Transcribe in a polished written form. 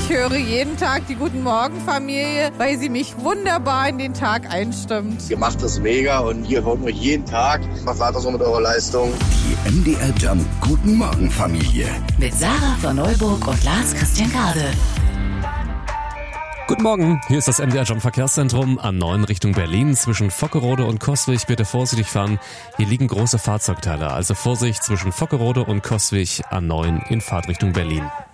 Ich höre jeden Tag die Guten Morgen Familie, weil sie mich wunderbar in den Tag einstimmt. Ihr macht das mega und ihr hört mich jeden Tag. Was war das so mit eurer Leistung? Die MDR Jump Guten Morgen Familie. Mit Sarah von Neuburg und Lars Christian Kade. Guten Morgen, hier ist das MDR Jump Verkehrszentrum A9 Richtung Berlin. Zwischen Vockerode und Coswig bitte vorsichtig fahren. Hier liegen große Fahrzeugteile, also Vorsicht zwischen Vockerode und Coswig A9 in Fahrtrichtung Berlin.